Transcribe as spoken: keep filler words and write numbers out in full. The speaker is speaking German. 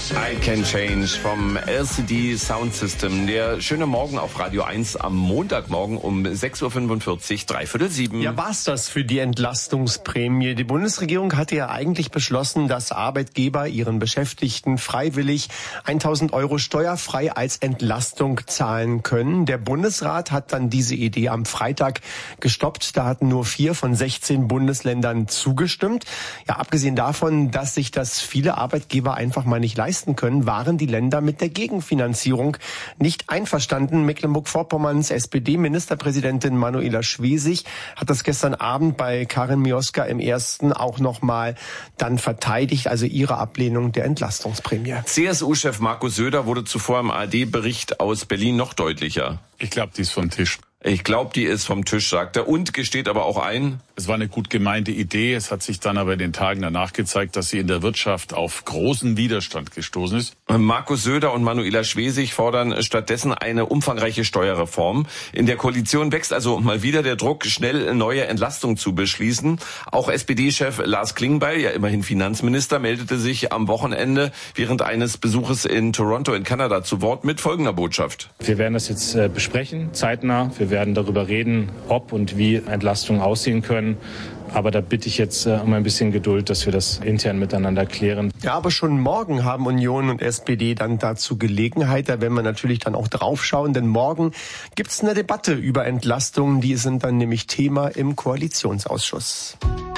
I Can Change vom L C D Sound System. Der schöne Morgen auf Radio eins am Montagmorgen um sechs Uhr fünfundvierzig, dreiviertel sieben. Ja, war's das für die Entlastungsprämie? Die Bundesregierung hatte ja eigentlich beschlossen, dass Arbeitgeber ihren Beschäftigten freiwillig tausend Euro steuerfrei als Entlastung zahlen können. Der Bundesrat hat dann diese Idee am Freitag gestoppt. Da hatten nur vier von sechzehn Bundesländern zugestimmt. Ja, abgesehen davon, dass sich das viele Arbeitgeber einfach mal nicht leisten können, waren die Länder mit der Gegenfinanzierung nicht einverstanden. Mecklenburg-Vorpommerns S P D-Ministerpräsidentin Manuela Schwesig hat das gestern Abend bei Karin Mioska im Ersten auch nochmal dann verteidigt, also ihre Ablehnung der Entlastungsprämie. C S U-Chef Markus Söder wurde zuvor im A R D-Bericht aus Berlin noch deutlicher. Ich glaube, die ist vom Tisch. Ich glaube, die ist vom Tisch, sagt er, und gesteht aber auch ein: Es war eine gut gemeinte Idee. Es hat sich dann aber in den Tagen danach gezeigt, dass sie in der Wirtschaft auf großen Widerstand gestoßen ist. Markus Söder und Manuela Schwesig fordern stattdessen eine umfangreiche Steuerreform. In der Koalition wächst also mal wieder der Druck, schnell neue Entlastung zu beschließen. Auch S P D-Chef Lars Klingbeil, ja immerhin Finanzminister, meldete sich am Wochenende während eines Besuches in Toronto in Kanada zu Wort mit folgender Botschaft: Wir werden das jetzt äh, besprechen, zeitnah. Wir werden darüber reden, ob und wie Entlastungen aussehen können. Aber da bitte ich jetzt äh, um ein bisschen Geduld, dass wir das intern miteinander klären. Ja, aber schon morgen haben Union und S P D dann dazu Gelegenheit. Da werden wir natürlich dann auch drauf schauen, denn morgen gibt es eine Debatte über Entlastungen. Die sind dann nämlich Thema im Koalitionsausschuss.